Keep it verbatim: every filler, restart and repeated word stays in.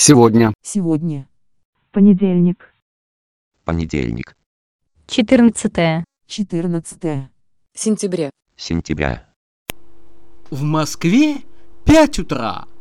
Сегодня. Сегодня. Понедельник. Понедельник. четырнадцатое. четырнадцатое. Сентября. Сентября. В Москве пять утра.